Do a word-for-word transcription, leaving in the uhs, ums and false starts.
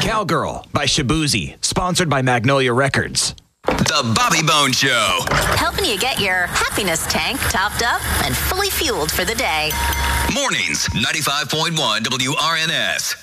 Cowgirl by Shabuzi, sponsored by Magnolia Records. The Bobby Bone Show. Helping you get your happiness tank topped up and fully fueled for the day. Mornings, ninety-five point one W R N S.